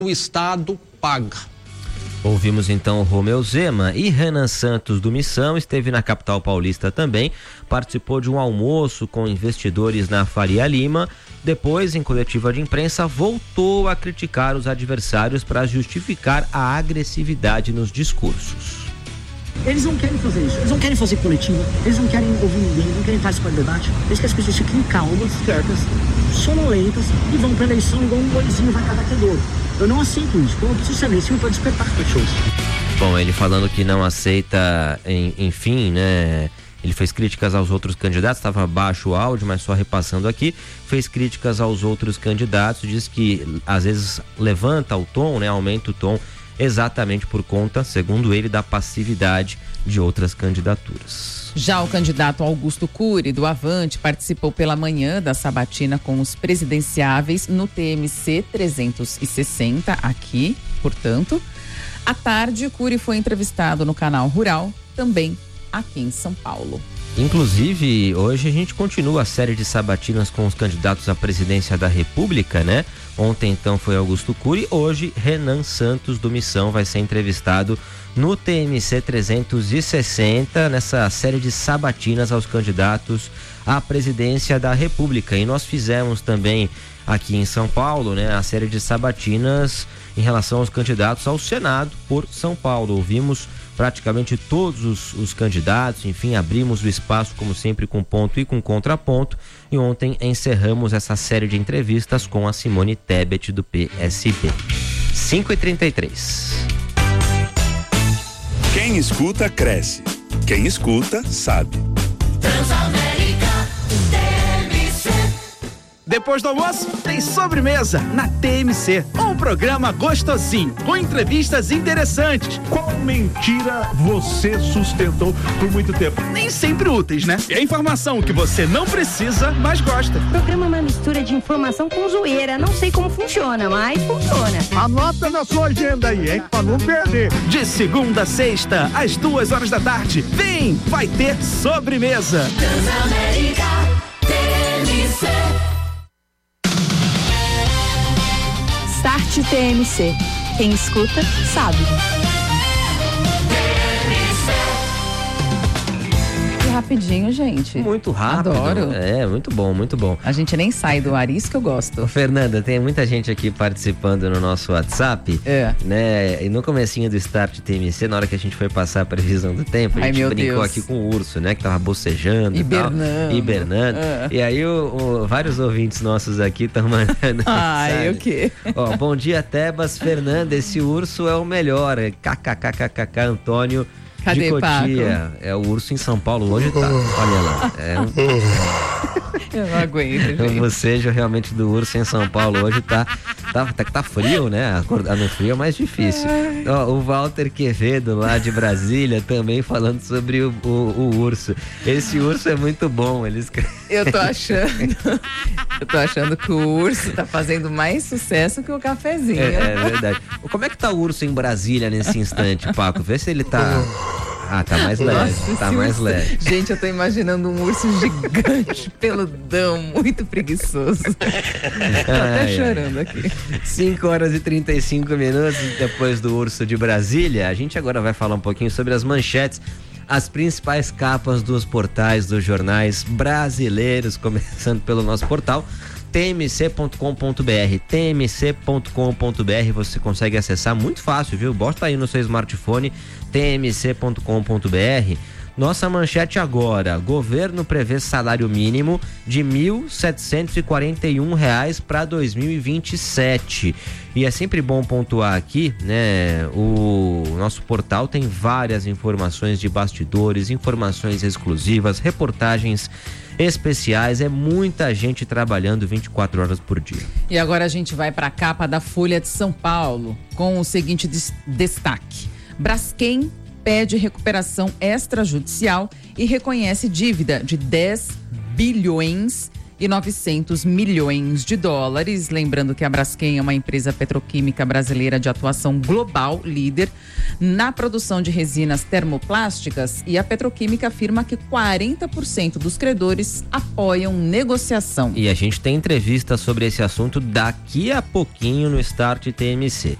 o Estado paga. Ouvimos então Romeu Zema. E Renan Santos do Missão esteve na capital paulista também, participou de um almoço com investidores na Faria Lima. Depois, em coletiva de imprensa, voltou a criticar os adversários para justificar a agressividade nos discursos. Eles não querem fazer isso, eles não querem fazer coletiva, eles não querem ouvir ninguém, não querem participar do debate. Eles querem que as pessoas fiquem calmas, quietas, sonolentas e vão para a eleição igual um boizinho vai cada tesouro. Eu não aceito isso, então eu preciso ser agressivo para despertar pessoas. Bom, ele falando que não aceita, enfim, né? Ele fez críticas aos outros candidatos, estava baixo o áudio, mas só repassando aqui, fez críticas aos outros candidatos, diz que às vezes levanta o tom, né? Aumenta o tom, exatamente por conta, segundo ele, da passividade de outras candidaturas. Já o candidato Augusto Cury, do Avante, participou pela manhã da sabatina com os presidenciáveis no TMC 360, aqui, portanto. À tarde, Cury foi entrevistado no Canal Rural, também aqui em São Paulo. Inclusive, hoje a gente continua a série de sabatinas com os candidatos à presidência da República, né? Ontem, então, foi Augusto Cury. Hoje, Renan Santos do Missão vai ser entrevistado no TMC 360, nessa série de sabatinas aos candidatos à presidência da República. E nós fizemos também aqui em São Paulo, né, a série de sabatinas em relação aos candidatos ao Senado por São Paulo. Ouvimos praticamente todos os candidatos, enfim, abrimos o espaço, como sempre, com ponto e com contraponto. E ontem encerramos essa série de entrevistas com a Simone Tebet, do PSB. 5h33. Quem escuta, cresce. Quem escuta, sabe. Transamérica TMC. Depois do almoço, tem sobremesa na TMC. Um programa gostosinho, com entrevistas interessantes. Qual mentira você sustentou por muito tempo? Nem sempre úteis, né? É informação que você não precisa, mas gosta. O programa é uma mistura de informação com zoeira. Não sei como funciona, mas funciona. Anota na sua agenda aí, hein? Pra não perder. De segunda a sexta, às 2h da tarde. Vem, vai ter sobremesa. Transamérica TMC. Start TMC. Quem escuta, sabe. Rapidinho, gente. Muito rápido. Adoro. É, muito bom, muito bom. A gente nem sai do ar, isso que eu gosto. Fernanda, tem muita gente aqui participando no nosso WhatsApp, né? E no comecinho do Start TMC, na hora que a gente foi passar a previsão do tempo, a gente brincou aqui com o urso, né? Que tava bocejando hibernando. E aí vários ouvintes nossos aqui estão mandando. O quê? Ó, bom dia, Tebas. Fernanda, esse urso é o melhor. KKKKK, Antônio. Cadê, de Cotia? Paco? É o urso em São Paulo, hoje tá. Olha lá. Eu não aguento, gente. O bocejo realmente do urso em São Paulo hoje tá frio, né? Acordar no frio é mais difícil. Ó, o Walter Quevedo, lá de Brasília, também falando sobre o urso. Esse urso é muito bom. Eu tô achando que o urso tá fazendo mais sucesso que o cafezinho. É verdade. Como é que tá o urso em Brasília nesse instante, Paco? Vê se ele tá... tá mais leve. Tá mais leve. Gente, eu tô imaginando um urso gigante, peludão, muito preguiçoso. Tô até chorando aqui. 5h35 depois do urso de Brasília. A gente agora vai falar um pouquinho sobre as manchetes, as principais capas dos portais dos jornais brasileiros, começando pelo nosso portal tmc.com.br. tmc.com.br, você consegue acessar muito fácil, viu? Bota aí no seu smartphone tmc.com.br. Nossa manchete agora: governo prevê salário mínimo de R$ 1.741 para 2027. E é sempre bom pontuar aqui, né? O nosso portal tem várias informações de bastidores, informações exclusivas, reportagens especiais, é muita gente trabalhando 24 horas por dia. E agora a gente vai para a capa da Folha de São Paulo com o seguinte destaque: Braskem pede recuperação extrajudicial e reconhece dívida de 10 bilhões e 900 milhões de dólares. Lembrando que a Braskem é uma empresa petroquímica brasileira de atuação global, líder na produção de resinas termoplásticas, e a petroquímica afirma que 40% dos credores apoiam negociação. E a gente tem entrevista sobre esse assunto daqui a pouquinho no Start TMC.